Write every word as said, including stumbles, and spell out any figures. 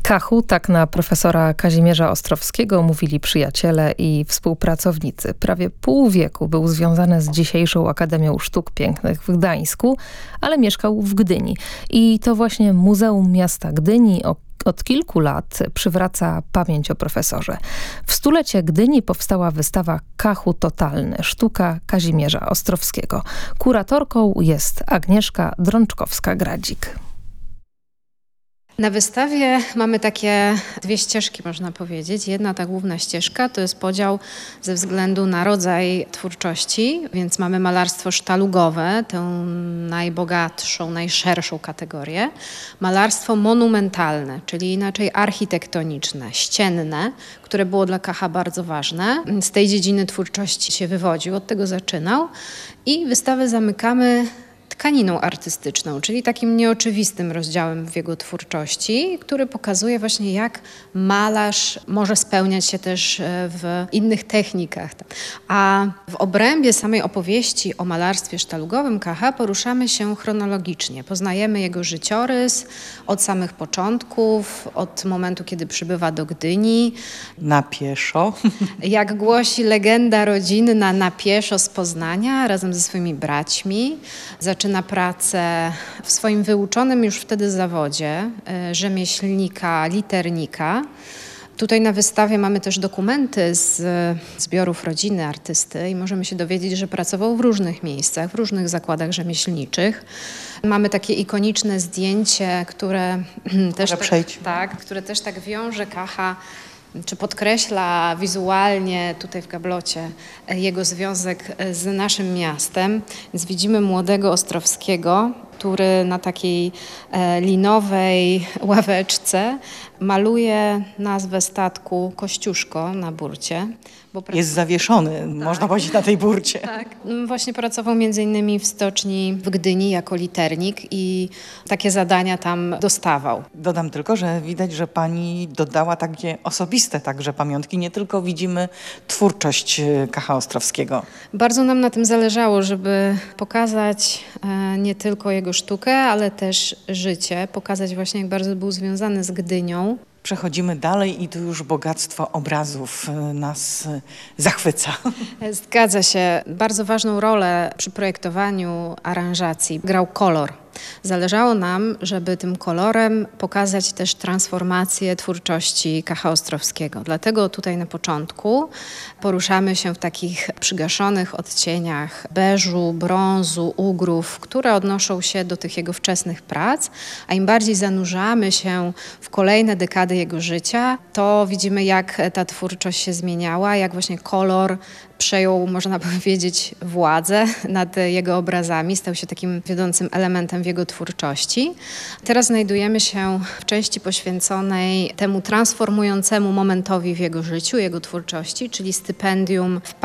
Kachu, tak na profesora Kazimierza Ostrowskiego mówili przyjaciele i współpracownicy. Prawie pół wieku był związany z dzisiejszą Akademią Sztuk Pięknych w Gdańsku, ale mieszkał w Gdyni. I to właśnie Muzeum Miasta Gdyni o Od kilku lat przywraca pamięć o profesorze. W stulecie Gdyni powstała wystawa Kachu Totalny, sztuka Kazimierza Ostrowskiego. Kuratorką jest Agnieszka Drączkowska-Gradzik. Na wystawie mamy takie dwie ścieżki, można powiedzieć. Jedna, ta główna ścieżka, to jest podział ze względu na rodzaj twórczości, więc mamy malarstwo sztalugowe, tę najbogatszą, najszerszą kategorię. Malarstwo monumentalne, czyli inaczej architektoniczne, ścienne, które było dla Kacha bardzo ważne. Z tej dziedziny twórczości się wywodził, od tego zaczynał. I wystawę zamykamy tkaniną artystyczną, czyli takim nieoczywistym rozdziałem w jego twórczości, który pokazuje właśnie, jak malarz może spełniać się też w innych technikach. A w obrębie samej opowieści o malarstwie sztalugowym Kacha poruszamy się chronologicznie. Poznajemy jego życiorys od samych początków, od momentu, kiedy przybywa do Gdyni. Na pieszo. Jak głosi legenda rodzinna, na pieszo z Poznania razem ze swoimi braćmi. Zaczyna pracę w swoim wyuczonym już wtedy zawodzie rzemieślnika, liternika. Tutaj na wystawie mamy też dokumenty z zbiorów rodziny artysty i możemy się dowiedzieć, że pracował w różnych miejscach, w różnych zakładach rzemieślniczych. Mamy takie ikoniczne zdjęcie, które też tak, tak, które też tak wiąże Kacha, czy podkreśla wizualnie tutaj w gablocie jego związek z naszym miastem. Więc widzimy młodego Ostrowskiego, który na takiej linowej ławeczce maluje nazwę statku Kościuszko na burcie. Bo jest zawieszony, tak, można powiedzieć, na tej burcie. Tak. Właśnie pracował między innymi w stoczni w Gdyni jako liternik i takie zadania tam dostawał. Dodam tylko, że widać, że pani dodała takie osobiste także pamiątki. Nie tylko widzimy twórczość Kacha Ostrowskiego. Bardzo nam na tym zależało, żeby pokazać nie tylko jego sztukę, ale też życie. Pokazać właśnie, jak bardzo był związany z Gdynią. Przechodzimy dalej i tu już bogactwo obrazów nas zachwyca. Zgadza się. Bardzo ważną rolę przy projektowaniu aranżacji grał kolor. Zależało nam, żeby tym kolorem pokazać też transformację twórczości Kacha Ostrowskiego. Dlatego tutaj na początku poruszamy się w takich przygaszonych odcieniach beżu, brązu, ugrów, które odnoszą się do tych jego wczesnych prac, a im bardziej zanurzamy się w kolejne dekady jego życia, to widzimy, jak ta twórczość się zmieniała, jak właśnie kolor przejął, można powiedzieć, władzę nad jego obrazami, stał się takim wiodącym elementem w jego twórczości. Teraz znajdujemy się w części poświęconej temu transformującemu momentowi w jego życiu, jego twórczości, czyli stypendium w